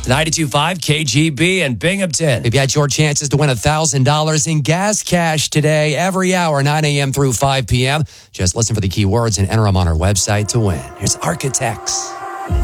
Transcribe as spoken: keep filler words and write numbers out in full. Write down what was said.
ninety-two point five K G B and Binghamton. If you had your chances to win one thousand dollars in gas cash today, every hour, nine a.m. through five p.m., just listen for the keywords and enter them on our website to win. Here's Architects.